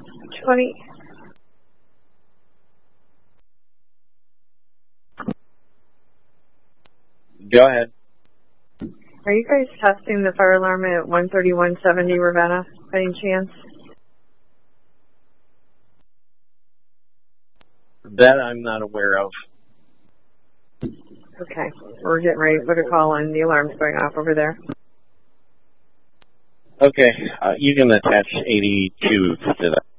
20. Go ahead. Are you guys testing the fire alarm at 13170 Ravenna by any chance? That I'm not aware of. Okay, we're getting ready to put a call in. The alarm's going off over there. Okay, you can attach 82 to that.